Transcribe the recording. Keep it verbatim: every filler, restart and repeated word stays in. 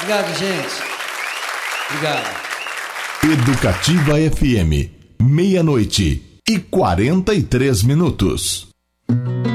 Obrigado, gente. Obrigado. Educativa F M, meia-noite e quarenta e três minutos.